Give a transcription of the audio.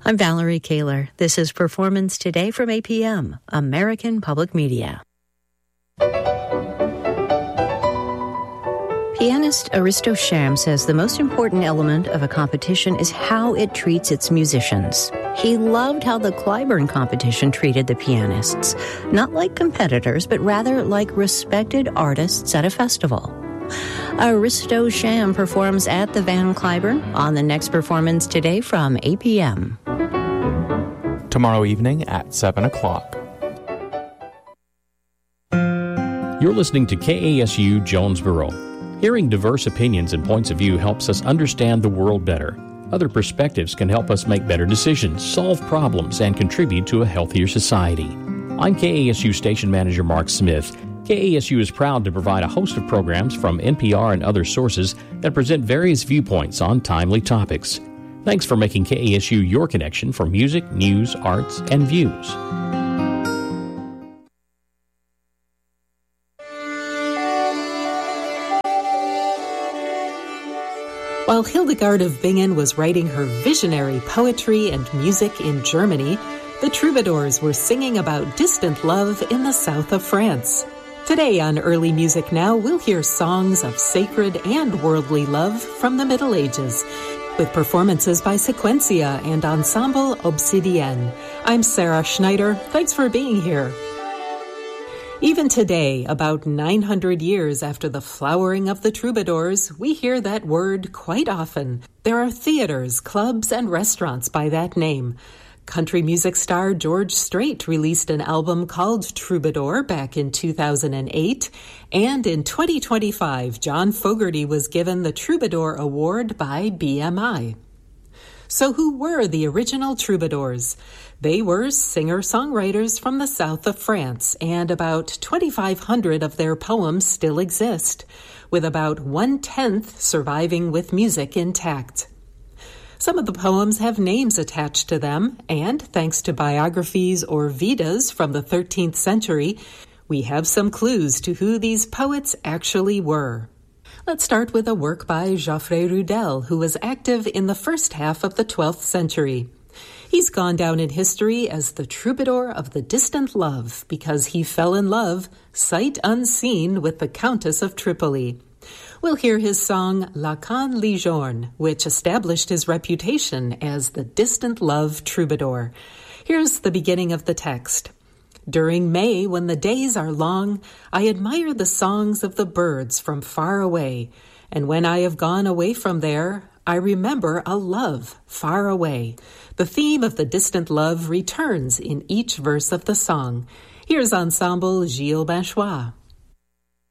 I'm Valerie Kaler. This is Performance Today from APM, American Public Media. Pianist Aristo Sham says the most important element of a competition is how it treats its musicians. He loved how the Clyburn competition treated the pianists, not like competitors, but rather like respected artists at a festival. Aristo Sham performs at the Van Cliburn on the next Performance Today from APM. Tomorrow evening at 7 o'clock. You're listening to KASU Jonesboro. Hearing diverse opinions and points of view helps us understand the world better. Other perspectives can help us make better decisions, solve problems, and contribute to a healthier society. I'm KASU Station Manager Mark Smith. KASU is proud to provide a host of programs from NPR and other sources that present various viewpoints on timely topics. Thanks for making KASU your connection for music, news, arts, and views. While Hildegard of Bingen was writing her visionary poetry and music in Germany, the troubadours were singing about distant love in the south of France. Today on Early Music Now, we'll hear songs of sacred and worldly love from the Middle Ages, with performances by Sequencia and Ensemble Obsidienne. I'm Sarah Schneider. Thanks for being here. Even today, about 900 years after the flowering of the troubadours, we hear that word quite often. There are theaters, clubs, and restaurants by that name. Country music star George Strait released an album called Troubadour back in 2008, and in 2025, John Fogerty was given the Troubadour Award by BMI. So who were the original troubadours? They were singer-songwriters from the south of France, and about 2,500 of their poems still exist, with about 1/10 surviving with music intact. Some of the poems have names attached to them, and thanks to biographies or Vedas from the 13th century, we have some clues to who these poets actually were. Let's start with a work by Geoffrey Rudel, who was active in the first half of the 12th century. He's gone down in history as the troubadour of the distant love because he fell in love, sight unseen, with the Countess of Tripoli. We'll hear his song La Canne Lijourne, which established his reputation as the distant love troubadour. Here's the beginning of the text. During May, when the days are long, I admire the songs of the birds from far away. And when I have gone away from there, I remember a love far away. The theme of the distant love returns in each verse of the song. Here's Ensemble Gilles Banchois.